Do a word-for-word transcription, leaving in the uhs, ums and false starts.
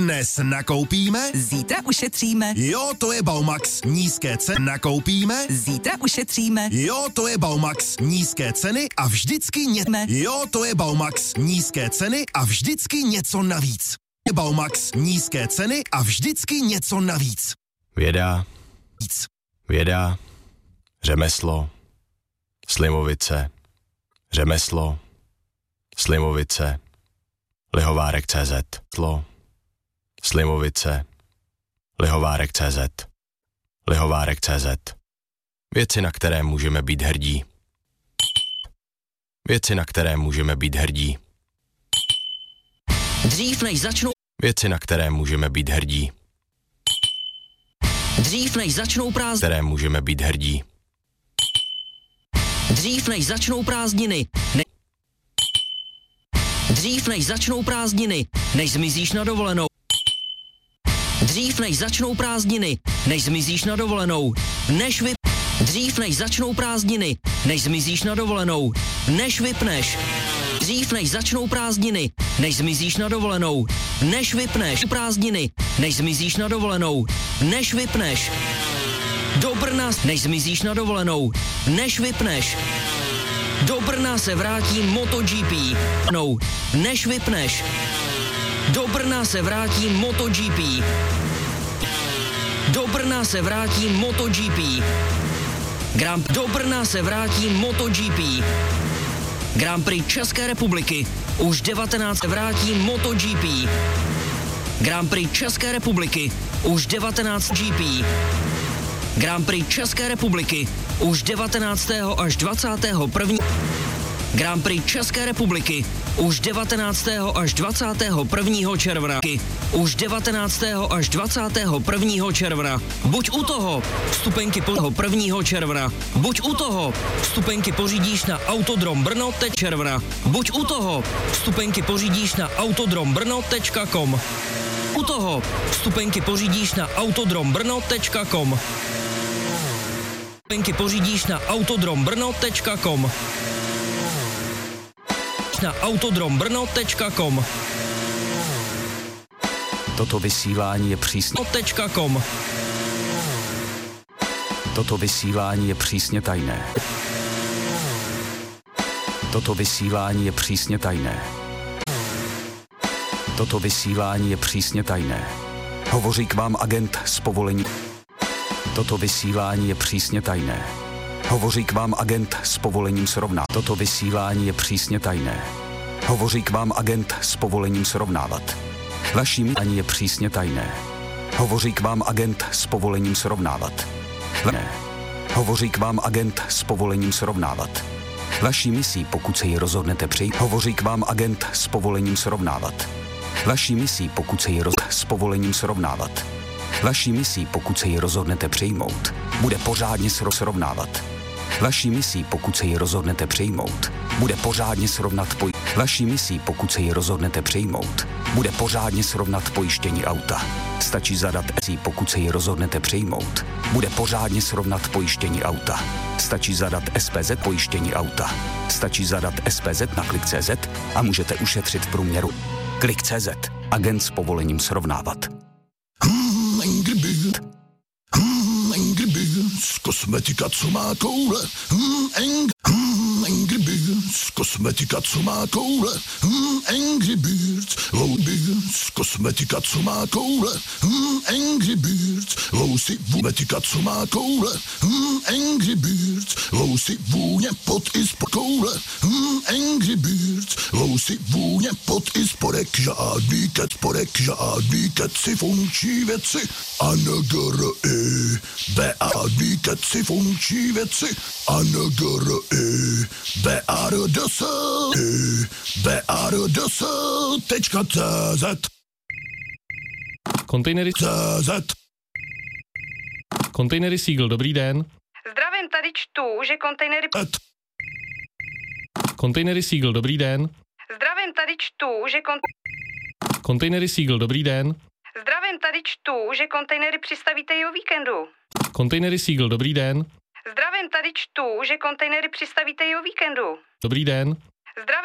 Dnes nakoupíme, zítra ušetříme. Jo, to je Baumax. Nízké ceny nakoupíme, Zítra ušetříme. Jo, to je Baumax. Nízké ceny a vždycky něco. Jo, to je Baumax. Nízké ceny a vždycky něco navíc. Baumax. Nízké ceny a vždycky něco navíc. Věda, Víc. věda, řemeslo, Slimovice, řemeslo, Slimovice, lihovárek tečka cé zet, tlo, Slimovice, lihovárek tečka cé zet, lihovárek tečka cé zet. Věci, na které můžeme být hrdí. Věci, na které můžeme být hrdí. Dřív než začnou... Věci, na které můžeme být hrdí. Dřív než začnou prázdniny... Které můžeme být hrdí. Dřív než začnou prázdniny... Ne... Dřív než začnou prázdniny, než zmizíš na dovolenou. Dřív než začnou prázdniny, než zmizíš na dovolenou. Než vy... Dřív než začnou prázdniny, než zmizíš na dovolenou. Než vypneš. Dřív než začnou prázdniny, než zmizíš na dovolenou. Než vypneš. Prázdniny, než zmizíš na dovolenou. Než vypneš. Do Brna, než zmizíš na dovolenou. Než vypneš. Do Brna se vrátí MotoGP. No, než vypneš. Do Brna se vrátí MotoGP. Do Brna se vrátí MotoGP. Grand... Do Brna se vrátí MotoGP. Grand Prix České republiky. Už devatenáct vrátí MotoGP. Grand Prix České republiky. Už devatenáct G P. Grand Prix České republiky. Už devatenáctého až dvacátého prvního Grand Prix České republiky. Už devatenáctého až dvacátého prvního června. Už devatenáctého až dvacátého prvního června. Buď u toho. Vstupenky po prvního června. Buď u toho. Vstupenky pořídíš na Autodrom Brno tečka června. Buď u toho. Vstupenky pořídíš na autodrom brno tečka com. U toho. Vstupenky pořídíš na autodrom brno tečka com. Vstupenky pořídíš na autodrom brno tečka com. Na autodrom brno tečka com. Toto vysílání je přísně .com. Toto vysílání je přísně tajné. Toto vysílání je přísně tajné. Toto vysílání je přísně tajné. Hovoří k vám agent s povolením. Toto vysílání je přísně tajné. Hovoří k vám agent s povolením srovnávat. Toto vysílání je přísně tajné. Hovoří k vám agent s povolením srovnávat. Vaší ani je přísně tajné. Hovoří k vám agent s povolením srovnávat. Ne. Hovoří k vám agent s povolením srovnávat. Vaší misí, pokud se ji rozhodnete přijít. Hovoří k vám agent s povolením srovnávat. Vaší misí, pokud se ji roz... s povolením srovnávat. Vaší misí, pokud se ji rozhodnete přijmout, bude pořádně srovnávat. Vaší misí, pokud se ji rozhodnete přijmout, bude pořádně srovnat poj... Vaší misí, pokud se ji rozhodnete přijmout, bude pořádně srovnat pojištění auta. Stačí zadat esí, pokud se ji rozhodnete přijmout, bude pořádně srovnat pojištění auta. Stačí zadat S P Z pojištění auta. Stačí zadat S P Z na klik tečka cé zet a můžete ušetřit v průměru. Klik tečka cé zet. Agent s povolením srovnávat. Hmm, Angry Bird. Hmm, Angry Birds. Kosmetika, co má koule. Hmm, Angry, hmm, Angry Birds. Kosmetika, co má koule. Hmm, Angry Birds. Low Birds. Kosmetika, co má koule. Hmm, Angry Birds. Lousy vůmetika, co má koule. Hmm, Angry Birds. Lousy vůně pod i spod koule. Hmm, Angry Birds. Lousy vůně pod i spodek. Žádný kec, spodek, žádný keci funkční věci. A N G R I. B A D keci funkční věci. A N G R I. B A R D S. I. B A R D S. Tečka C Z. Kontejnery C Z. Kontejnery Seagull, dobrý den. Zdravím, tady čtu, že kontejnery... Et. Kontejnery Seagull, dobrý den. Zdravím, tady čtu, že kon... Kontejnery Seagull, dobrý den. Zdravím, tady čtu, že kontejnery přistavíte i o víkendu. Kontejnery Seagull, dobrý den. Zdravím, tady čtu, že kontejnery přistavíte i o víkendu. Dobrý den. Zdravím.